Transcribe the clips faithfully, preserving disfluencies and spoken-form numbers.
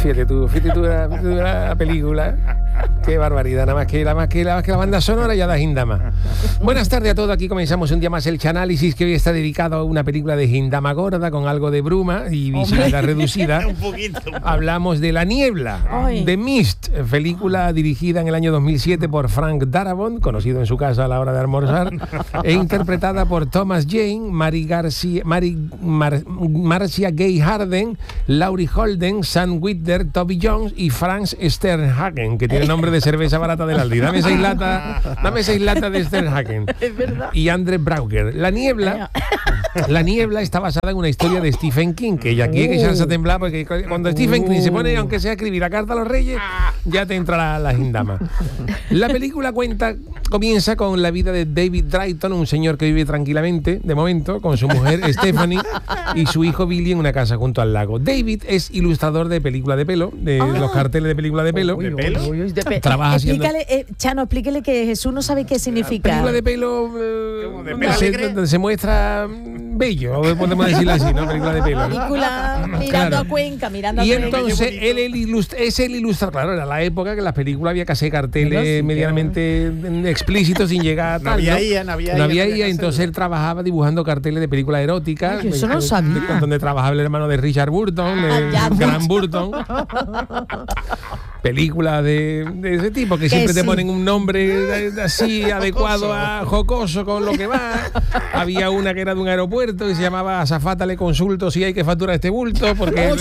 Fíjate tú, fíjate tú la, fíjate tú la película. Qué barbaridad, nada más que la más que la, más que la banda sonora ya da Hindama. Buenas tardes a todos, aquí comenzamos un día más el Chanálisis, que hoy está dedicado a una película de Hindama gorda con algo de bruma y visibilidad reducida. un poquito, un poquito. Hablamos de La Niebla, Ay. The Mist, película dirigida en el año dos mil siete por Frank Darabont, conocido en su casa a la hora de almorzar, e interpretada por Thomas Jane, Mary Garcia, Mary Mar, Marcia Gay Harden, Laurie Holden, Sam Witwer, Toby Jones y Franz Sternhagen, que tiene nombre de cerveza barata del Aldi. Dame seis latas, dame seis latas de Sternhagen. Es verdad. Y Andre Brauger. La Niebla, La Niebla está basada en una historia de Stephen King, que ya aquí hay que echarse a temblar, porque cuando Stephen King se pone, aunque sea a escribir la carta a los reyes, ya te entra la, la Hindama. La película cuenta, comienza con la vida de David Drayton, un señor que vive tranquilamente, de momento, con su mujer Stephanie y su hijo Billy en una casa junto al lago. David es ilustrador de película de pelo, de Ah. los carteles de película de pelo. Uy, ¿De pelo? uy, uy, de pe- Trabaja haciendo- Explícale, eh, Chano, explíquele que Jesús no sabe qué significa. Película de pelo, eh, ¿Cómo, de no pelo sé, alegre? donde se muestra mm, bello, o podemos decirlo así, ¿no? Película de pelo, ¿no? Película mirando Claro. a Cuenca, mirando Y a Cuenca. entonces bonito. él, él ilustra, es el ilustrador. Claro, era la época que en las películas había que hacer carteles Bueno, sí, medianamente explícitos sin llegar a No tal. había I A, no había No I A, había no había I A, que entonces hacerlo. él trabajaba dibujando carteles de películas eróticas. Ay, eso no eh, sabía. Donde trabajaba el hermano de Richard Burton, de Ah, ya. Gran Burton. Películas de, de ese tipo, que Que siempre te sí. ponen un nombre así adecuado a jocoso con lo que va. Había una que era de un aeropuerto y se llamaba Azafata le consulto si hay que facturar este bulto, porque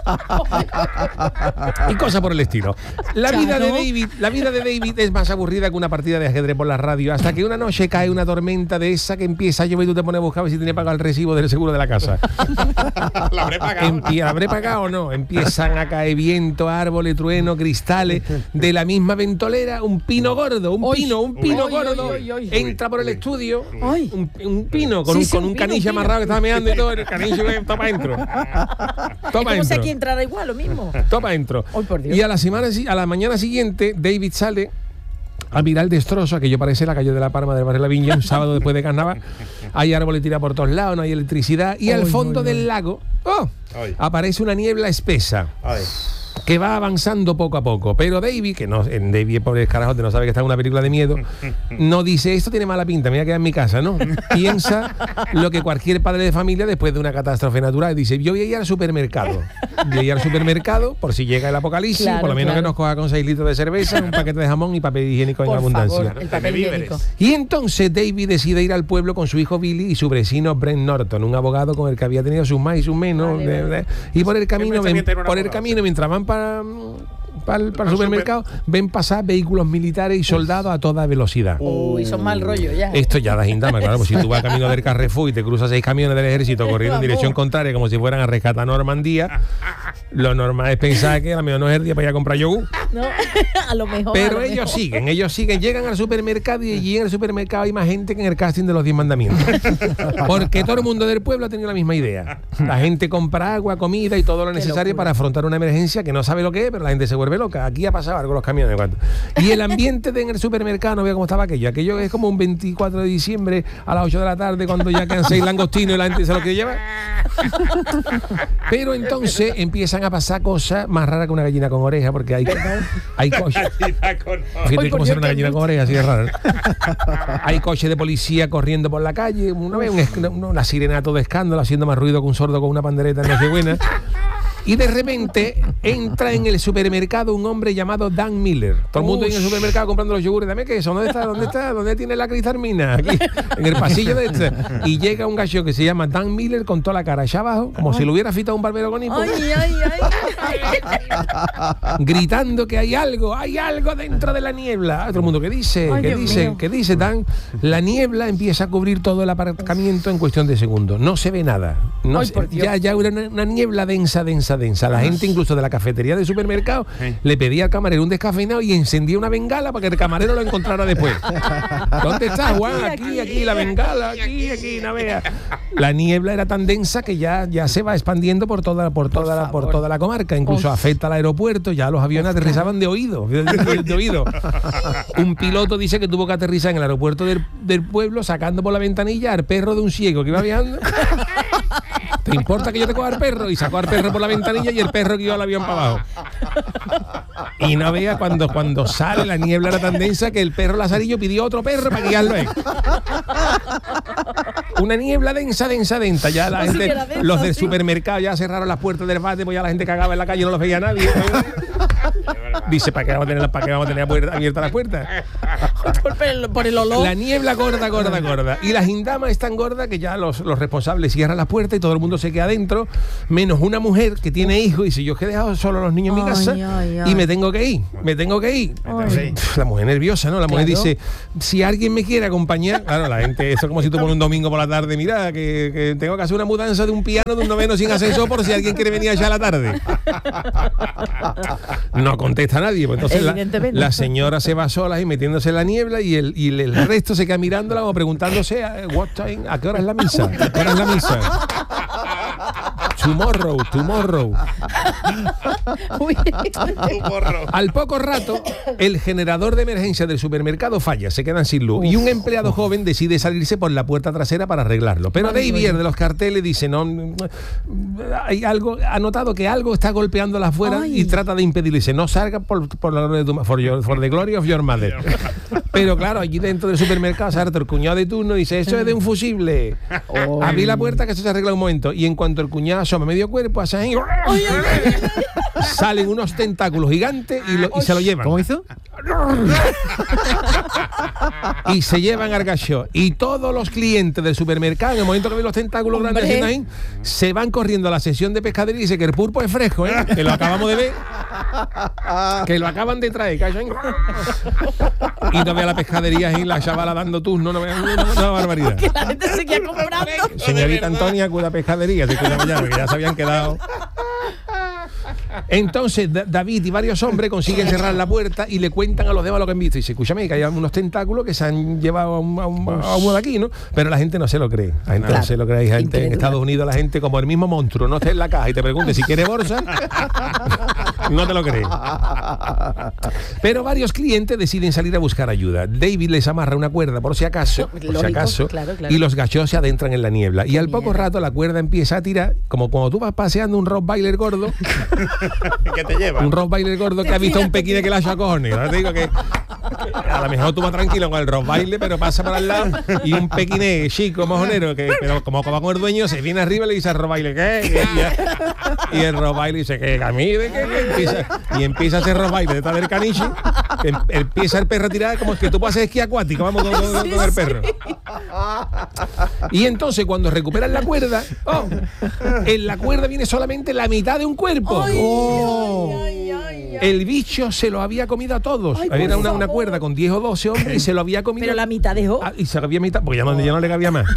y cosas por el estilo. La vida de Chano. David, la vida de David es más aburrida que una partida de ajedrez por la radio, hasta que una noche cae una tormenta de esa que empieza a llover y tú te pones a buscar a ver si tiene pagado el recibo del seguro de la casa. La habré pagado. Empie- ¿la habré pagado o no? Empiezan a caer viento, árboles, truenos, cristales. De la misma ventolera, un pino gordo, un Uy. pino, un pino Uy, gordo. uy, uy, uy. Entra por el estudio, Ay. un, un pino con Sí, un, sí, con un un pino, canillo un pino. amarrado que estaba meando y todo. El canillo que toma adentro. Es Toma como si aquí adentro. entrara igual, lo mismo. Toma adentro. Ay, por Dios. Y a la semana, si- a la mañana siguiente, David sale a mirar el destrozo, aquello parece la calle de la Palma del barrio La Viña, un sábado después de carnaval. Hay árboles tirados por todos lados, no hay electricidad. Y al Ay, fondo ay, del ay. lago, ¡oh! Ay. aparece una niebla espesa Ay. que va avanzando poco a poco. Pero David, que no, en David, pobre carajote, no sabe que está en una película de miedo, no dice, esto tiene mala pinta, me voy a quedar en mi casa, ¿no? Piensa lo que cualquier padre de familia después de una catástrofe natural dice, yo voy a ir al supermercado. Voy a ir al supermercado por si llega el apocalipsis, Claro, por lo menos claro. que nos coja con seis litros de cerveza, un paquete de jamón y papel higiénico en Por abundancia. favor, el papel Tiene higiénico. víveres. Y entonces David decide ir al pueblo con su hijo Billy y su vecino Brent Norton, un abogado con el que había tenido sus más y sus menos. Vale, de- vale. de- y por el camino, ven- pensamiento era un por el abogado, camino sí. mientras van para, para, el, para el Al supermercado, ven pasar vehículos militares y soldados a toda velocidad. Uy, son mal rollo ya. Esto ya da Hindama, claro, pues si tú vas camino del Carrefour y te cruzas seis camiones del ejército corriendo en Vamos. dirección contraria como si fueran a rescatar a Normandía, lo normal es pensar que a lo mejor no es el día para ir a comprar yogur. No, a lo mejor. a Pero lo ellos mejor. siguen, ellos siguen, llegan al supermercado y allí en el supermercado hay más gente que en el casting de los Diez Mandamientos. Porque todo el mundo del pueblo ha tenido la misma idea. La gente compra agua, comida y todo lo Qué necesario locura. para afrontar una emergencia que no sabe lo que es, pero la gente se vuelve loca. Aquí ha pasado algo con los camiones. ¿cuánto? Y el ambiente de en el supermercado, no veo cómo estaba aquello. Aquello es como un veinticuatro de diciembre a las ocho de la tarde cuando ya quedan seis langostinos y la gente se lo quiere llevar. Pero entonces empiezan a pasar cosas más raras que una gallina con oreja, porque hay, hay coches. Gallina con- Fíjate Ay, por cómo Dios, será una qué gallina con mucho. oreja, así de raro. Hay coches de policía corriendo por la calle, una vez un esc- una, una sirena a todo escándalo, haciendo más ruido que un sordo con una pandereta en Nochebuena. Y de repente entra en el supermercado un hombre llamado Dan Miller. Todo el mundo ahí en el supermercado comprando los yogures. Dame que eso, ¿dónde está? ¿Dónde está? ¿Dónde tiene la cristalmina? Aquí, en el pasillo de este. Y llega un gallo que se llama Dan Miller con toda la cara allá abajo, como si lo hubiera fitado un barbero con hipo. Ay, ay, ay. Gritando que hay algo, hay algo dentro de la niebla. Todo el mundo, ¿qué dice? Ay, ¿Qué Dios dice? mío. ¿Qué dice, Dan? La niebla empieza a cubrir todo el aparcamiento en cuestión de segundos. No se ve nada. No Ay, se- por Dios. ya, ya era una, una niebla densa, densa, densa. La gente, incluso de la cafetería del supermercado, Sí. le pedía al camarero un descafeinado y encendía una bengala para que el camarero lo encontrara después. ¿Dónde estás, Juan? Aquí, aquí, la bengala, aquí, aquí, no veas. La niebla era tan densa que ya, ya se va expandiendo por toda, por toda, la, por favor. toda la comarca. Incluso Uf. afecta al aeropuerto, ya los aviones aterrizaban de oído, de, de- de oído. Un piloto dice que tuvo que aterrizar en el aeropuerto del, del pueblo sacando por la ventanilla al perro de un ciego que iba viajando. ¿Te importa que yo te coja al perro? Y sacó al perro por la ventanilla y el perro guió al avión para abajo. Y no vea cuando, cuando sale la niebla era tan densa que el perro Lazarillo pidió otro perro para guiarlo él. Una niebla densa, densa, densa. Ya la gente, densa, los del sí. supermercado ya cerraron las puertas del bate, pues ya la gente cagaba en la calle y no los veía nadie. Dice, ¿para qué vamos a tener, para qué vamos a tener abiertas las puertas? Por el, por el olor. La niebla gorda, gorda, gorda. Y la gindama es tan gorda que ya los, los responsables cierran las puertas y todo el mundo se queda adentro, menos una mujer que tiene hijos y dice, yo que he dejado solo a los niños en mi casa ay, ay, ay. y me tengo que ir, me tengo que ir. Ay. La mujer nerviosa, ¿no? La mujer claro. dice, si alguien me quiere acompañar, claro, la gente, eso es como si tú pones un domingo por la tarde, mira, que, que tengo que hacer una mudanza de un piano de un noveno sin ascensor por si alguien quiere venir allá a la tarde. No contesta nadie, pues entonces la, la señora se va sola y metiéndose en la niebla y el, y el resto se queda mirándola o preguntándose what time, ¿a qué hora es la misa? ¿A qué hora es la misa? Tomorrow, tomorrow. Al poco rato, el generador de emergencia del supermercado falla, se quedan sin luz. Uf, y un empleado uf. joven decide salirse por la puerta trasera para arreglarlo. Pero David de los carteles dice, no, hay algo, ha notado que algo está golpeando afuera Ay. y trata de impedirle. Dice, no salga por, por la gloria de tu for, your, for the glory of your mother. Pero claro, allí dentro del supermercado Sarto, el cuñado de turno dice, eso es de un fusible. Oh. Abrí la puerta que eso se arregla un momento. Y en cuanto el cuñado asoma medio cuerpo, hace ahí, salen unos tentáculos gigantes y, lo, y se lo llevan. ¿Cómo hizo? Y se llevan al gacho. Y todos los clientes del supermercado, en el momento que ven los tentáculos Hombre. grandes haciendo ahí, se van corriendo a la sesión de pescadería y dice que el pulpo es fresco, ¿eh? Que lo acabamos de ver. Que lo acaban de traer. Y no vea la pescadería y la chavala dando turno, no vea una, una barbaridad. Que la gente se queda comprando. Señorita Antonia, cuida pescadería, se cuida mañana, que ya se habían quedado. Entonces David y varios hombres consiguen cerrar la puerta y le cuentan a los demás lo que han visto. Y dice, escúchame, que hay unos tentáculos que se han llevado a un, a un, a uno de aquí, ¿no? Pero la gente no se lo cree. La gente claro. no se lo cree. Hay gente en Estados Unidos, la gente como el mismo monstruo, no esté en la caja y te pregunte si quiere bolsa, no te lo crees. Pero varios clientes deciden salir a buscar ayuda. David les amarra una cuerda por si acaso, por Lógico, si acaso claro, claro. y los gachos se adentran en la niebla. Y al poco rato la cuerda empieza a tirar, como cuando tú vas paseando un rottweiler gordo. ¿Qué te lleva? Un rottweiler gordo que ha visto un pequine que le ha hecho a cojones. Te digo que a lo mejor tú vas tranquilo con el rottweiler, pero pasa por al lado y un pequine chico, mojonero, que pero como va con el dueño, se viene arriba y le dice al rottweiler, ¿qué? Y, y el rottweiler dice, ¿qué? ¿A mí? ¿De qué? ¿Qué? Empieza, y empieza a hacer rottweiler detrás del caniche, em, empieza el perro a tirar como que tú puedes hacer esquí acuático, vamos con, con, sí, con el perro. Sí. Y entonces cuando recuperan la cuerda, oh, en la cuerda viene solamente la mitad de un cuerpo. Ay, oh. ay, ay, ay, el bicho se lo había comido a todos. Ay, era una, una cuerda con diez o doce hombres y se lo había comido. Pero la mitad dejó. Ah, y se lo había mitad, porque ya no, ya no le cabía más.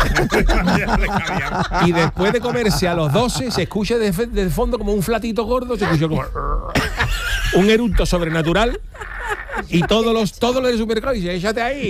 Y después de comerse a los doce, se escucha desde de fondo como un flatito gordo, se escuchó como un eructo sobrenatural. Y todos los todos los del supermercado dicen, échate ahí.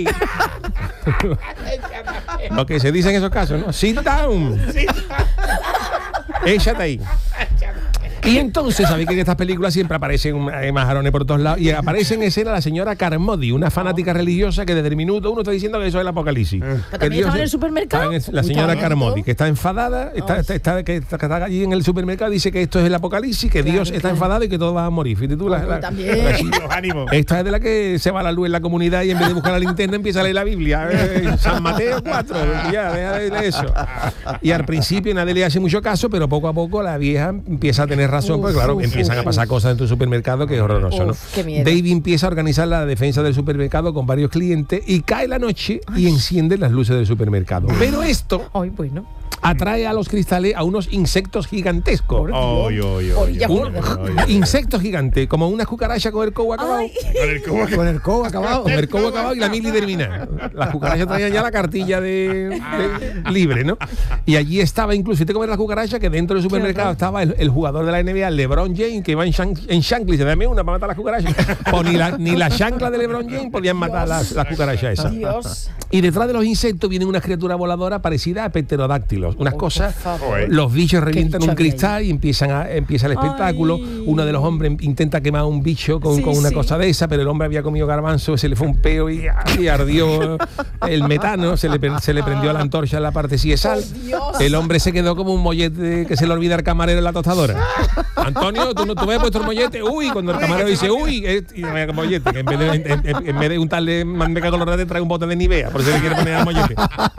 Lo que se dice en esos casos, ¿no? Sit down. Échate ahí. Y entonces, sabéis que en estas películas siempre aparecen eh, majarones por todos lados. Y aparece en escena la señora Carmody, una fanática religiosa que desde el minuto uno está diciendo que eso es el apocalipsis. ¿Pero también estaba en el supermercado? En el, la señora Carmody, que está enfadada, está, está, está, que, está, que está allí en el supermercado, dice que esto es el apocalipsis, que claro, Dios está claro. enfadado y que todos van a morir. Fíjate tú, la, la, también. La, la, esta es de la que se va la luz en la comunidad y en vez de buscar la linterna empieza a leer la Biblia. Eh, San Mateo cuatro, ya, deja de leer eso. Y al principio nadie le hace mucho caso, pero poco a poco la vieja empieza a tener razón, porque claro, uf, empiezan uf, a pasar uf. cosas en tu supermercado que es horroroso, ¿no? Uf, David empieza a organizar la defensa del supermercado con varios clientes y cae la noche Ay. y enciende las luces del supermercado. Pero esto Ay, bueno. atrae a los cristales a unos insectos gigantescos. Oh, yo, yo, yo. Un, insectos gigantes, como una cucaracha con el cobo acabado. Con el cobo, con el cobo acabado. Con el cobo acabado y la mili terminada. Las cucarachas traían ya la cartilla de, de libre, ¿no? Y allí estaba incluso, te comer la cucaracha, que dentro del supermercado estaba el, el jugador de la N B A, LeBron James, que iba en, shan, en chancla y dice, dame una para matar las cucarachas. Pues ni la, ni la chancla de LeBron James podían matar las, las cucarachas esas. Dios. Y detrás de los insectos viene una criatura voladora parecida a pterodáctilo. cielos. Unas Oh, cosas, por favor. los bichos revientan un bicho había cristal y empiezan a, empieza el espectáculo. Ay. Uno de los hombres intenta quemar un bicho con, Sí, con una sí. cosa de esa, pero el hombre había comido garbanzo, se le fue un peo y, y ardió el metano, se le, se le prendió la antorcha en la parte si es sal. Por Dios. El hombre se quedó como un mollete que se le olvida el camarero en la tostadora. Antonio, tú no tú ves puesto el mollete, uy, cuando el camarero dice uy, es, y no vaya mollete, que en vez de, en, en, en vez de untarle manteca colorada trae un bote de Nivea, por eso le quiere poner al mollete.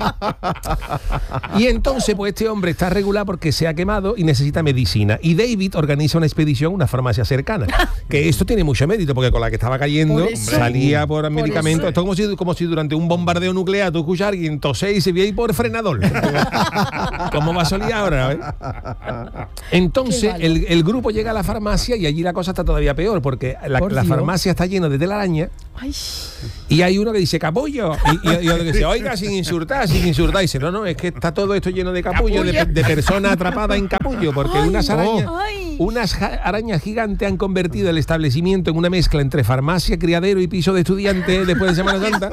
Y entonces, pues este hombre está regular porque se ha quemado y necesita medicina. Y David organiza una expedición a una farmacia cercana. Que esto tiene mucho mérito, porque con la que estaba cayendo Por eso. salía por, Por medicamentos. eso. Esto es como si, como si durante un bombardeo nuclear tú escuchas a alguien toser y se ve ahí por frenador. ¿Cómo va a salir ahora? ¿eh? Entonces, Qué el, el grupo llega a la farmacia y allí la cosa está todavía peor, porque la, Por la Dios. farmacia está llena de telaraña. Ay, Y hay uno que dice capullo y, y, y otro que dice, oiga, sin insultar, sin insultar. Y dice, no, no, es que está todo esto lleno de capullo, de, de personas atrapadas en capullo, porque Ay, unas arañas, ay. unas ja- arañas gigantes han convertido el establecimiento en una mezcla entre farmacia, criadero y piso de estudiantes después de Semana Santa.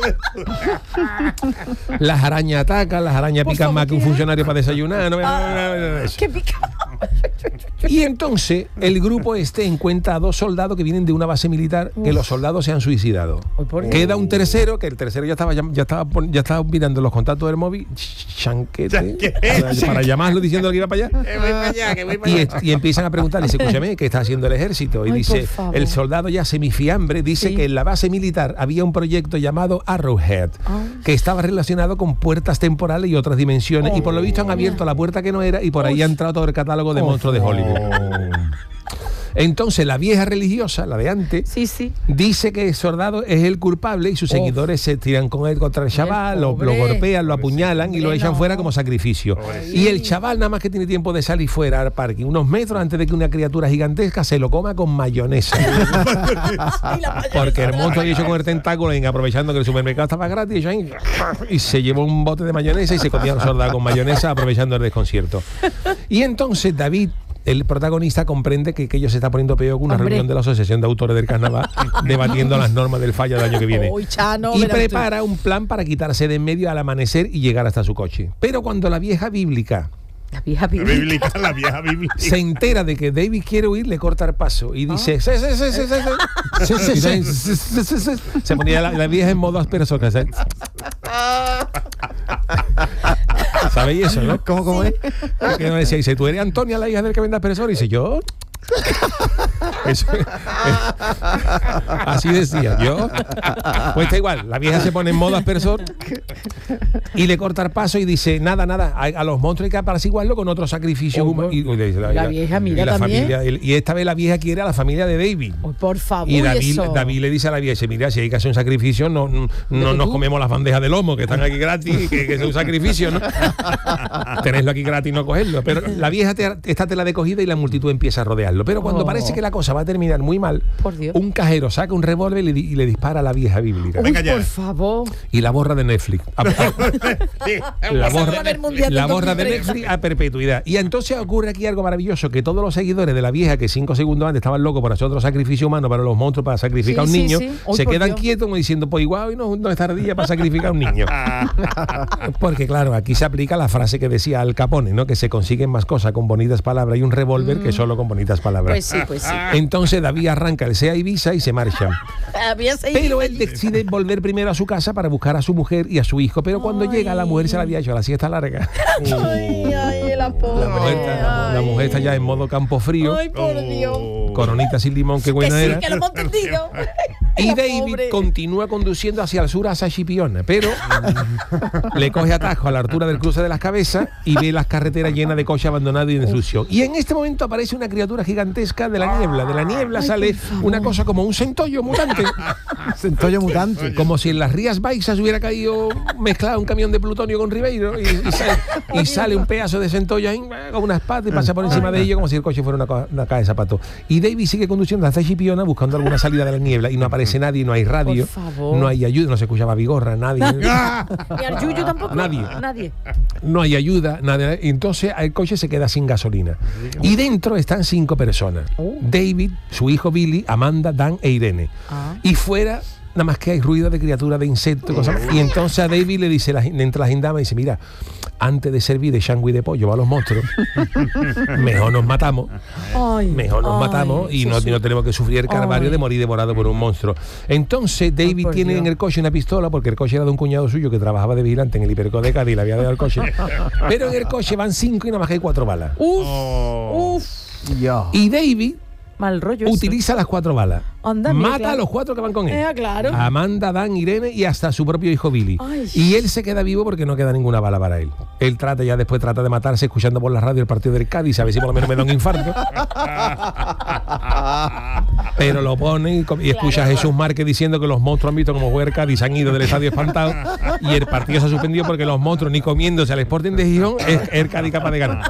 Las arañas atacan, las arañas Por pican favor, más que un ¿qué? funcionario para desayunar. No, no, no, no, no, no, eso. qué pica. Y entonces el grupo este encuentra a dos soldados que vienen de una base militar, que los soldados se han suicidado. Ay, por Dios. Queda un tercero, que el tercero ya estaba ya, ya estaba pon- ya estaba mirando los contactos del móvil, chanquete, Chanquete. para, para llamarlo diciendo que iba para allá. Que voy para allá, que voy para Y, allá. est- y empiezan a preguntarle, dice, escúchame, ¿qué está haciendo el ejército? Y Ay, dice, por favor. el soldado ya semifiambre dice Sí. que en la base militar había un proyecto llamado Arrowhead, Ay. que estaba relacionado con puertas temporales y otras dimensiones, y por lo visto han abierto la puerta que no era, y por ahí ha entrado todo el catálogo de monstruos de Hollywood. Entonces la vieja religiosa, la de antes, Sí, sí. dice que el soldado es el culpable y sus Uf. seguidores se tiran con él contra el chaval, lo, lo pobre. golpean, lo apuñalan y lo Hombre, echan no. fuera como sacrificio. Y el chaval nada más que tiene tiempo de salir fuera al parque, unos metros antes de que una criatura gigantesca se lo coma con mayonesa. Ay, la mayonesa Porque el de la monstruo había hecho con el tentáculo y aprovechando que el supermercado estaba gratis, y, ahí, y se llevó un bote de mayonesa y se comía al soldado con mayonesa aprovechando el desconcierto. Y entonces David, el protagonista, comprende que, que ello se está poniendo peor que una Hombre. reunión de la Asociación de Autores del Carnaval debatiendo las normas del fallo del año que viene. Uy, Chano, Y verás tú. prepara un plan para quitarse de en medio al amanecer y llegar hasta su coche. Pero cuando la vieja bíblica La vieja La bíblica. bíblica, la vieja bíblica. se entera de que David quiere huir, le corta el paso y dice, "Sí, sí, sí, sí, sí, sí". Sí, sí, sí, sí, sí, sí, sí. Se ponía la, la vieja en modo aspersor. ¿Sabes? ¿Sabéis eso, no? ¿Cómo, cómo es? Que no decía, dice, ¿tú eres Antonia, la hija del que vende aspersor? Y dice, ¿yo? Eso, eh, así decía yo. Pues está igual, la vieja se pone en modo aspersor y le corta el paso y dice, nada, nada, a, a los monstruos hay que apaciguarlo con otro sacrificio Oh, humano. Y, y le dice, la vieja, mira, y la también. familia, y, y esta vez la vieja quiere a la familia de David. Uy, por favor, Y David, eso. David le dice a la vieja, dice, mira, si hay que hacer un sacrificio, no, no, no nos tú? comemos las bandejas de lomo, que están aquí gratis, que, que es un sacrificio, ¿no? Tenerlo aquí gratis y no cogerlo. Pero la vieja te, está tela de cogida y la multitud empieza a rodearlo. Pero cuando Oh. parece que la cosa va a terminar muy mal, Por Dios. un cajero saca un revólver y le, di- y le dispara a la vieja bíblica. Uy, Venga ya. por favor. Y la borra de Netflix. A- a- Sí, la Esa borra, va a haber mundial la del borra de dos mil treinta. Netflix a perpetuidad. Y entonces ocurre aquí algo maravilloso, que todos los seguidores de la vieja, que cinco segundos antes estaban locos por hacer otro sacrificio humano para los monstruos, para sacrificar a Sí, un sí, niño, sí. Uy, se por quedan Dios. quietos como diciendo, pues igual hoy no, no es tardía para sacrificar a un niño. Porque claro, aquí se aplica la frase que decía Al Capone, ¿no? Que se consiguen más cosas con bonitas palabras y un revólver que solo con bonitas palabras. Pues sí, pues sí. Entonces David arranca el SEA Ibiza y se marcha. Había seguido Pero él allí. decide volver primero a su casa para buscar a su mujer y a su hijo. Pero cuando Ay. llega, la mujer se la había hecho la siesta larga. Ay, ay, la pobre. La mujer, está, la- la Ay. mujer está ya en modo campo frío. Ay, por Dios. Coronita sin limón, qué Que buena sí, era. que lo hemos entendido. Y La David pobre. continúa conduciendo hacia el sur a Sachipiona, pero le coge atajo a la altura del cruce de las cabezas y ve las carreteras llenas de coches abandonados y de destrucción. Y en este momento aparece una criatura gigantesca de la niebla. De la niebla Ay, sale por favor. una cosa como un centollo mutante. Centollo mutante. Como si en las Rías Baixas hubiera caído mezclado un camión de plutonio con Ribeiro y, y sale, y sale un pedazo de centollo ahí con unas patas y pasa por encima de ello como si el coche fuera una, co- una caja de zapatos. Y David sigue conduciendo hasta Chipiona buscando alguna salida de la niebla y no aparece nadie, no hay radio, Por favor. no hay ayuda, no se escuchaba Vigorra, nadie. Ni al Yuyu tampoco. Nadie. Nadie. No hay ayuda, nada. Entonces el coche se queda sin gasolina. Y dentro están cinco personas. Oh. David, su hijo Billy, Amanda, Dan e Irene. Ah. Y fuera, nada más que hay ruido de criaturas, de insectos, cosas. Y entonces a David le dice, la- entre las indamas, dice, mira, antes de servir de changui de pollo a los monstruos, mejor nos matamos, Ay, mejor nos ay, matamos y sí, no, sí. no tenemos que sufrir el calvario Ay. de morir devorado por un monstruo. Entonces David por tiene Dios. en el coche una pistola, porque el coche era de un cuñado suyo que trabajaba de vigilante en el Hiperco de Cádiz y le había dado el coche. Pero en el coche van cinco y nada más que hay cuatro balas. Uf, Oh. uf, Ya. Y David mal rollo. eso. utiliza las cuatro balas. Anda, mira, Mata claro. a los cuatro que van con él. Eh, claro. Amanda, Dan, Irene y hasta su propio hijo Billy. Ay. Y él se queda vivo porque no queda ninguna bala para él. Él trata, ya después trata de matarse escuchando por la radio el partido del Cádiz, a ver si por lo menos me da un infarto. Pero lo pone y, co- y escucha a Jesús Márquez diciendo que los monstruos han visto como juega el Cádiz, han ido del estadio espantados y el partido se ha suspendido porque los monstruos, ni comiéndose al Sporting de Gijón, es el Cádiz capaz de ganar.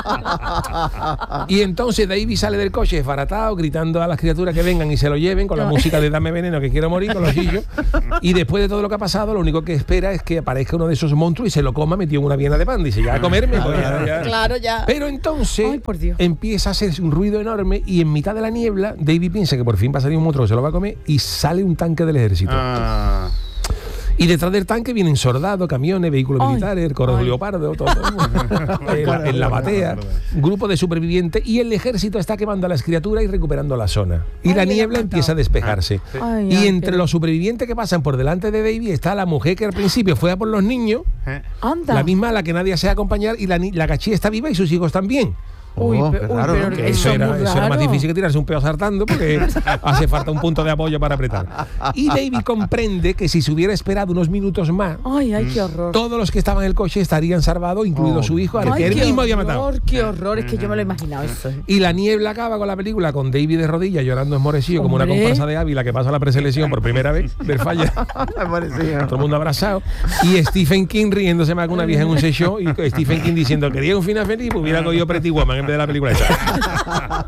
Y entonces David sale del coche desbaratado, gritando a las criaturas que vengan y se lo lleven con la música de Dame Veneno, que quiero morir, con los chillos. Y después de todo lo que ha pasado, lo único que espera es que aparezca uno de esos monstruos y se lo coma metido en una viena de pan. Dice, ya a comerme, pues ya, ya. Claro, ya. Pero entonces Ay, por Dios. empieza a hacerse un ruido enorme y en mitad de la niebla David piensa que por fin va a salir un monstruo que se lo va a comer y sale un tanque del ejército. Ah. Y detrás del tanque vienen soldados, camiones, vehículos Ay. militares, el coro de Ay. leopardo, todo, todo. en, la, en la batea, grupo de supervivientes y el ejército está quemando a las criaturas y recuperando la zona. Y Ay, la le han niebla matado. empieza a despejarse. Ay, y ay, entre qué- los supervivientes que pasan por delante de David está la mujer que al principio fue a por los niños, Eh. Anda. la misma a la que nadie se va a acompañar, y la, ni- la cachí está viva y sus hijos también. Uy, Oh, pe- qué uy, raro, pero ¿no? Que eso eso, es era, muy eso era más raro. difícil que tirarse un pedo saltando porque hace falta un punto de apoyo para apretar. Y David comprende que si se hubiera esperado unos minutos más, Ay, ay, qué horror. todos los que estaban en el coche estarían salvados, incluido Oh, su hijo, al Ay, que él qué mismo había matado. horror, qué horror. Es que yo me lo he imaginado eso. Y la niebla acaba con la película con David de rodillas llorando esmorecido como una Hombre. comparsa de Ávila que pasa a la preselección por primera vez del falla. Me parecía. Todo el mundo abrazado. Y Stephen King riéndose más que una vieja en un show. Y Stephen King diciendo, quería un final feliz, pues hubiera cogido Pretty Woman en vez de la película esa.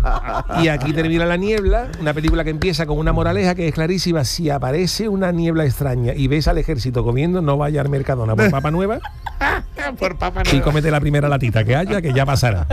Y aquí termina La niebla, una película que empieza con una moraleja que es clarísima. Si aparece una niebla extraña y ves al ejército comiendo, no vaya al Mercadona por papa nueva Por Papa y Noel. cómete la primera latita que haya, que ya pasará.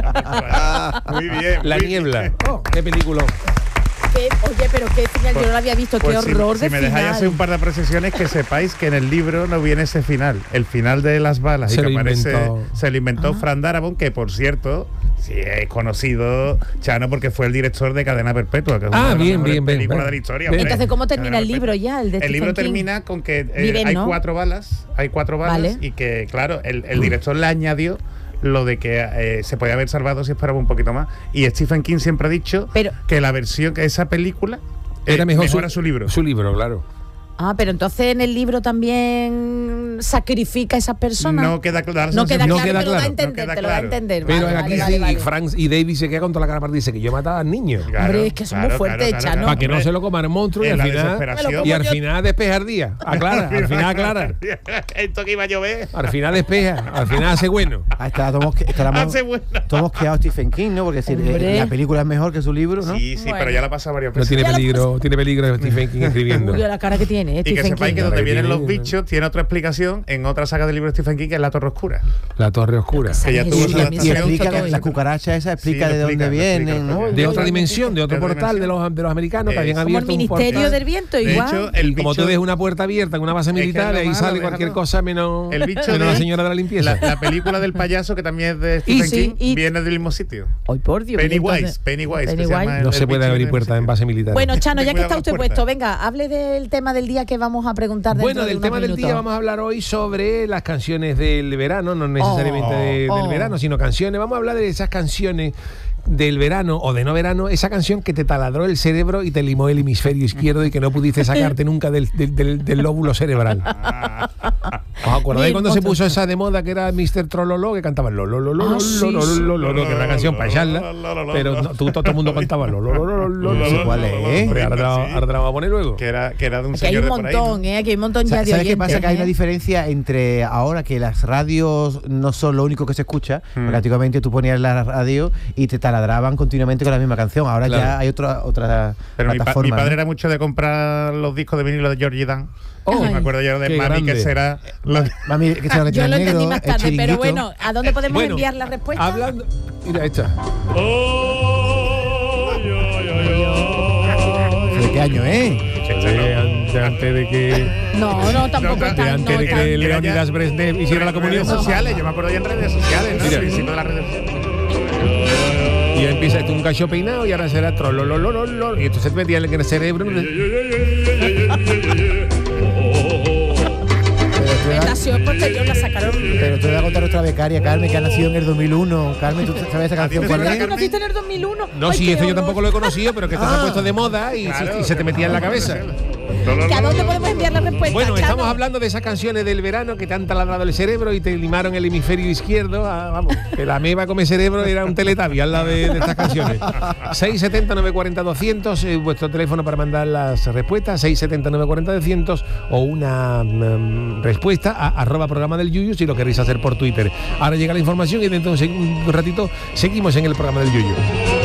Muy bien. La muy niebla. bien. Oh, qué película. Qué- oye, pero qué final, yo no lo había visto. Pues qué si- horror si, de me final. dejáis hacer un par de precisiones, que sepáis que en el libro no viene ese final. El final de las balas Se y que lo aparece, inventó. se lo inventó Fran Darabont, que por cierto, sí es conocido, Chano, porque fue el director de Cadena Perpetua, que es Ah, una de las bien, mejores bien, bien, películas bien. de la historia. Bien. hombre. Entonces, ¿cómo termina Cadena el libro Perpetua. ya, el de El Stephen libro King? termina con que eh, Viven, hay ¿no? cuatro balas, hay cuatro balas Vale. y que, claro, el, el director le añadió lo de que eh, se podía haber salvado si esperaba un poquito más. Y Stephen King siempre ha dicho Pero- que la versión, que esa película eh, Era mejor mejora su, libro. Su libro, claro. Ah, pero entonces en el libro también sacrifica a esas personas. No queda claro. No queda No claro, queda te lo da a claro, entender, no queda te lo da a claro. entender. Pero Vale, aquí vale, sí, vale, vale. Frank y David se queda con toda la cara partida. Dice que yo mataba a niños. Claro, Hombre, es que son muy fuertes, Chano. Para que no hombre. se lo coman el monstruo y En al la final, desesperación. y al final despeja el día. Aclara, al final aclara. Esto que iba a llover. Al final despeja, al final hace bueno. Ahí está, todos mosque- estaremos- Hace bueno. todos mosqueados Stephen King, ¿no? Porque si, eh, Hombre. la película es mejor que su libro, ¿no? Sí, sí, Bueno. pero ya la pasa varias No veces. tiene Ya lo peligro, tiene peligro Stephen King escribiendo. Uy, la cara que tiene, eh, Y que Stephen sepáis King. que donde Ahí vienen tiene, los bichos tiene otra explicación en otra saga del libro de Stephen King, que es La Torre Oscura. La Torre Oscura. Que ya tuvo Jesús, su y a mí Y se me adaptación. gusta explica, todo la eso. cucaracha esa explica Sí, de lo dónde explica, lo vienen, explica, ¿no? lo De otra Oye, dimensión, de otro de otra portal de los, de los americanos que habían Es Como el abierto un Ministerio portal. del Viento, De igual. hecho, el Y como bicho, tú dejas una puerta abierta en una base Es que militar, es lo ahí malo, sale déjalo. cualquier cosa menos, el bicho menos de la señora de la limpieza. La, la película del payaso, que también es de Y Stephen sí, King, y- viene del mismo sitio. Ay, por Dios. y Pennywise, entonces- Pennywise, que se Pennywise. llama el- No el se puede bicho abrir del puertas en sitio. base militar. Bueno, Chano, ya que Cuidado está con usted las puesto, puertas. venga, hable del tema del día que vamos a preguntar dentro Bueno, de del unos tema del minutos. día vamos a hablar hoy sobre las canciones del verano, no necesariamente Oh, de- oh. del verano, sino canciones. Vamos a hablar de esas canciones del verano o de no verano, esa canción que te taladró el cerebro y te limó el hemisferio izquierdo y que no pudiste sacarte nunca del, del, del- del lóbulo cerebral. ¿Os acordáis Bien, cuando se otro. puso esa de moda que era mister Trololo, que cantaba lo lo lo lo Ah, sí, lo, sí. lo, lo, lo, que era una canción para echarla, pero no, tú, todo el mundo cantaba lo lo lo lo, lo, No sé cuál es. Hombre, ahora te la- ahora te la vamos a poner luego. Que era, que era de un Aquí hay señor un de por ahí, montón, ¿no? ¿eh? Aquí hay un montón ya Sa- de ¿Sabes qué oyentes, pasa? Que hay una ¿eh? diferencia entre ahora que las radios no son lo único que se escucha, porque antiguamente tú ponías la radio y te taladraban continuamente con la misma canción. Ahora Claro. ya hay otra otra Pero mi, pa- mi plataforma. padre ¿no? era mucho de comprar los discos de vinilo de Georgie Dan. Oh, Y me acuerdo yo de qué Mami, grande. que será lo que- Mami, que se lo que Yo tiene lo entendí negro, más el tarde, pero chiringuito. bueno, ¿a dónde podemos Bueno, enviar la respuesta? Hablando. Mira esta. ¿De qué año, eh? Che, che, no. de antes de que, No, no, tampoco No, es de tan- antes no, de tan- que Leonidas Brezhnev hiciera la comunión. Redes sociales, yo me acuerdo ya en redes sociales, ¿no? Mira. Al principio de las redes sociales. Y empieza esto un cacho peinado y ahora será trololololol. Y entonces te metía en el cerebro. ¿no? Esta ha sido posterior, la sacaron. Pero te voy a contar otra becaria, Carmen, que ha nacido en el dos mil uno. Carmen, ¿tú sabes esa canción te cuál ¿La suena, es? conociste en el dos mil uno? No, Ay, sí, qué esto yo horror. tampoco lo he conocido, pero que esto se ha puesto de moda y, Claro, se, y se te metía en la cabeza. ¿Que a dónde podemos enviar la respuesta? Bueno, Chano? estamos hablando de esas canciones del verano que te han taladrado el cerebro y te limaron el hemisferio izquierdo. Ah, vamos, que la meba come cerebro era un teletabi al lado de, de estas canciones. seis setenta, nueve cuarenta, doscientos, eh, vuestro teléfono para mandar las respuestas, seis setenta, nueve cuarenta, doscientos, o una mm, respuesta a arroba programa del Yuyu si lo queréis hacer por Twitter. Ahora llega la información y dentro de un, seg- un ratito seguimos en el programa del Yuyu.